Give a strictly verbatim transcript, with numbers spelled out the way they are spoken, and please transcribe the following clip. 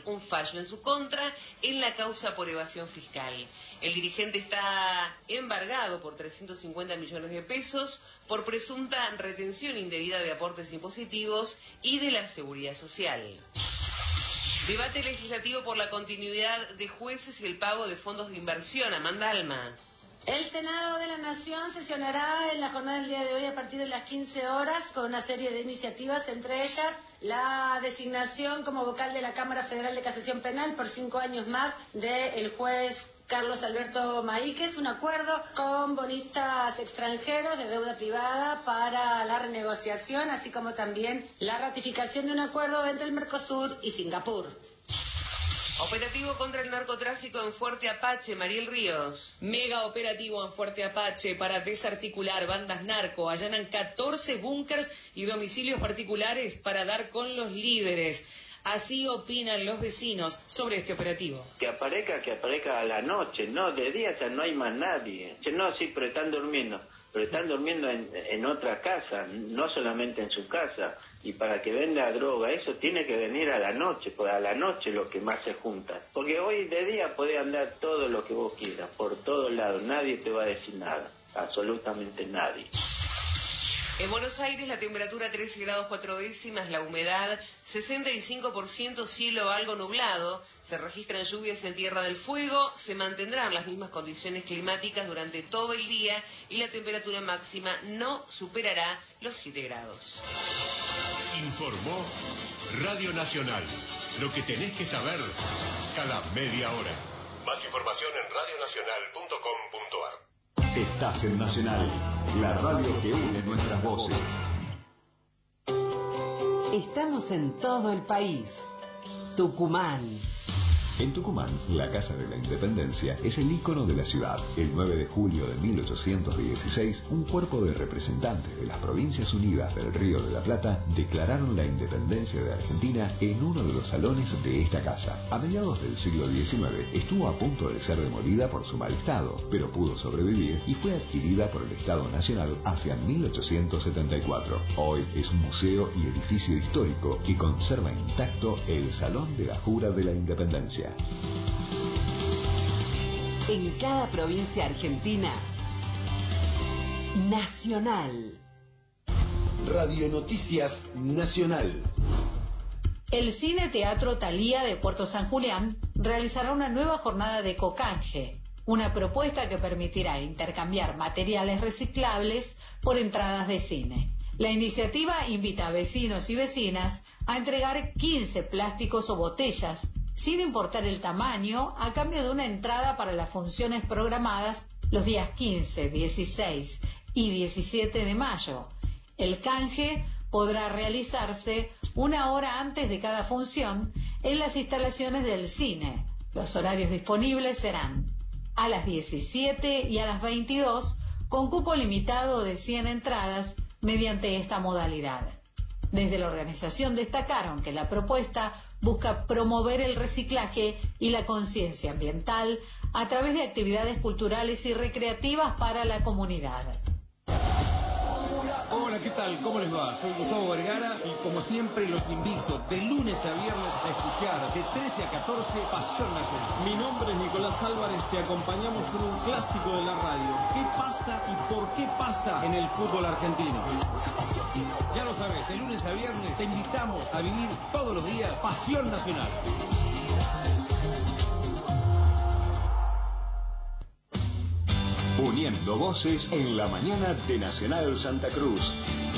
un fallo en su contra en la causa por evasión fiscal. El dirigente está embargado por trescientos cincuenta millones de pesos por presunta retención indebida de aportes impositivos y de la seguridad social. Debate legislativo por la continuidad de jueces y el pago de fondos de inversión. Amanda Alma. El Senado de la Nación sesionará en la jornada del día de hoy a partir de las quince horas con una serie de iniciativas, entre ellas la designación como vocal de la Cámara Federal de Casación Penal por cinco años más del juez Carlos Alberto Maíquez, un acuerdo con bonistas extranjeros de deuda privada para la renegociación, así como también la ratificación de un acuerdo entre el Mercosur y Singapur. Operativo contra el narcotráfico en Fuerte Apache, Mariel Ríos. Mega operativo en Fuerte Apache para desarticular bandas narco. Allanan catorce búnkers y domicilios particulares para dar con los líderes. Así opinan los vecinos sobre este operativo. Que aparezca, que aparezca a la noche, no, de día ya no hay más nadie. No, sí, pero están durmiendo, pero están durmiendo en, en otra casa, no solamente en su casa. Y para que venda droga, eso tiene que venir a la noche, pues a la noche lo que más se junta. Porque hoy de día puede andar todo lo que vos quieras, por todos lados, nadie te va a decir nada, absolutamente nadie. En Buenos Aires la temperatura trece grados cuatro décimas, la humedad sesenta y cinco por ciento, cielo algo nublado, se registran lluvias en Tierra del Fuego, se mantendrán las mismas condiciones climáticas durante todo el día y la temperatura máxima no superará los siete grados. Informó Radio Nacional, lo que tenés que saber cada media hora. Más información en radio nacional punto com punto a r. Estás en Nacional, la radio que une nuestras voces. Estamos en todo el país. Tucumán. En Tucumán, la Casa de la Independencia es el ícono de la ciudad. El nueve de julio de mil ochocientos dieciséis, un cuerpo de representantes de las Provincias Unidas del Río de la Plata declararon la independencia de Argentina en uno de los salones de esta casa. A mediados del siglo diecinueve estuvo a punto de ser demolida por su mal estado, pero pudo sobrevivir y fue adquirida por el Estado Nacional hacia mil ochocientos setenta y cuatro. Hoy es un museo y edificio histórico que conserva intacto el Salón de la Jura de la Independencia. En cada provincia argentina, Nacional. Radio Noticias Nacional. El Cine Teatro Thalía de Puerto San Julián realizará una nueva jornada de cocanje, una propuesta que permitirá intercambiar materiales reciclables por entradas de cine. La iniciativa invita a vecinos y vecinas a entregar quince plásticos o botellas sin importar el tamaño, a cambio de una entrada para las funciones programadas los días quince, dieciséis y diecisiete de mayo. El canje podrá realizarse una hora antes de cada función en las instalaciones del cine. Los horarios disponibles serán a las diecisiete y a las veintidós, con cupo limitado de cien entradas mediante esta modalidad. Desde la organización destacaron que la propuesta busca promover el reciclaje y la conciencia ambiental a través de actividades culturales y recreativas para la comunidad. Hola, ¿qué tal? ¿Cómo les va? Soy Gustavo Vergara y como siempre los invito de lunes a viernes a escuchar de trece a catorce Pasión Nacional. Mi nombre es Nicolás Álvarez, te acompañamos en un clásico de la radio. ¿Qué pasa y por qué pasa en el fútbol argentino? Ya lo sabes, de lunes a viernes te invitamos a vivir todos los días Pasión Nacional. Uniendo voces en la mañana de Nacional Santa Cruz.